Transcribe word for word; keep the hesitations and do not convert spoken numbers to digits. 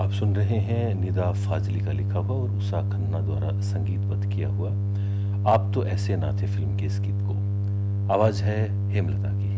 आप सुन रहे हैं निदा फाजली का लिखा हुआ और उषा खन्ना द्वारा संगीतबद्ध किया हुआ आप तो ऐसे ना थे फिल्म के इस गीत को। आवाज है हेमलता की।